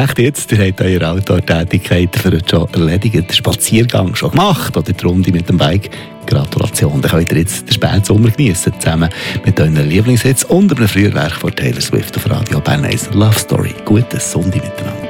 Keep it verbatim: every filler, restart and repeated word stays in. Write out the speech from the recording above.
Echt jetzt, ihr habt eure Outdoor-Tätigkeiten für euch schon erledigt, den Spaziergang schon gemacht oder die Runde mit dem Bike. Gratulation, dann könnt ihr jetzt den Spätsommer geniessen, zusammen mit euren Lieblingshits und einem Frühwerk von Taylor Swift auf Radio Bern eins Love Story. Gutes Sonntag miteinander.